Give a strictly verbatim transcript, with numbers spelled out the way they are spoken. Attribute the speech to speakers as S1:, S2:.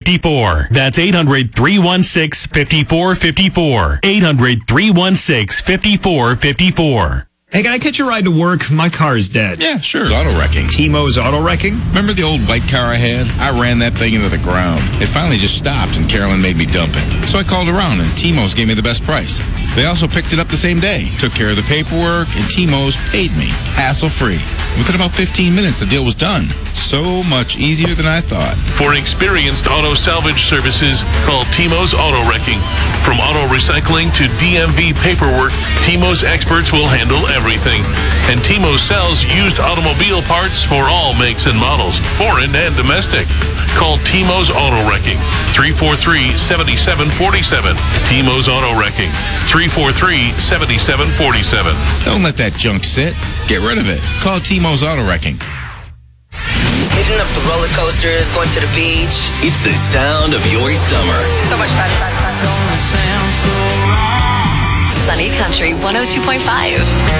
S1: four. That's eight hundred, three one six, five four five four. eight hundred, three one six, five four five four.
S2: Hey, can I catch a ride to work? My car is dead.
S3: Yeah, sure. Auto wrecking.
S2: T-Mo's Auto Wrecking?
S3: Remember the old white car I had? I ran that thing into the ground. It finally just stopped and Carolyn made me dump it. So I called around and T-Mo's gave me the best price. They also picked it up the same day, took care of the paperwork, and T-Mo's paid me, hassle-free. Within about fifteen minutes, the deal was done. So much easier than I thought.
S4: For experienced auto salvage services, call T-Mo's Auto Wrecking. From auto recycling to D M V paperwork, T-Mo's experts will handle everything. And T-Mo sells used automobile parts for all makes and models, foreign and domestic. Call T-Mo's Auto Wrecking, three four three, seven seven four seven. T-Mo's Auto Wrecking, three four three, seven seven four seven.
S3: Don't let that junk sit. Get rid of it. Call T-Mo's Auto Wrecking.
S5: Hitting up the roller coasters, going to the beach.
S6: It's the sound of your summer.
S5: So much fun.
S7: Sunny Country one oh two point five.